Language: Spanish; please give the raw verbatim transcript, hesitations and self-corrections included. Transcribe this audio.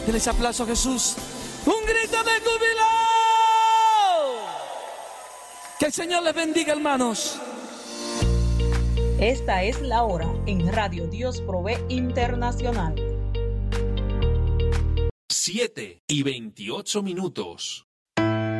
Denle ese aplauso a Jesús. ¡Un grito de júbilo! Que el Señor les bendiga, hermanos. Esta es la hora en Radio Dios Provee Internacional. siete y veintiocho minutos.